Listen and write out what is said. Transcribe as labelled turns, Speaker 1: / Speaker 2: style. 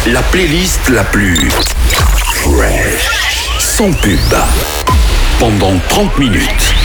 Speaker 1: La playlist la plus fresh, sans pub, pendant 30 minutes.